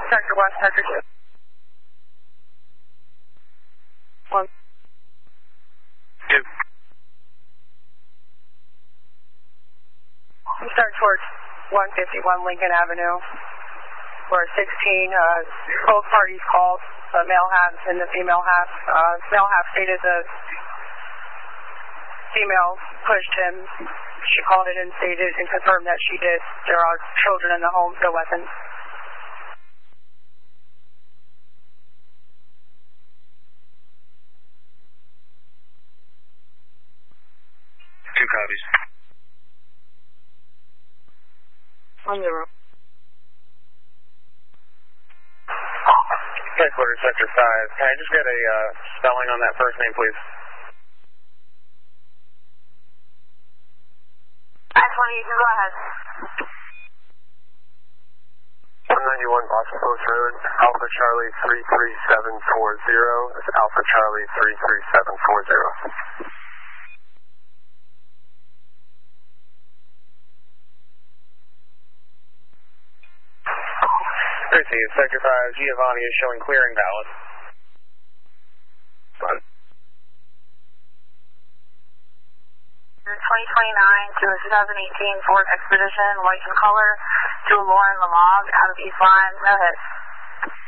Sector 1, Sector 2. 1. 2. Start towards 151 Lincoln Avenue, where 16, both parties called, the male half and the female half. Male half stated the female pushed him. She called it and stated and confirmed that she did. There are children in the home, no weapons. Two copies. 1-0. Headquarters, Sector 5. Can I just get a spelling on that first name, please? Actually, you can go ahead. 191 Boston Post Road, Alpha Charlie 33740. That's Alpha Charlie 33740. Sector 5, Giovanni is showing clearing valid. 2029 to a 2018 Ford Expedition, white in color, to Lauren Lamont out of East Line. Go ahead.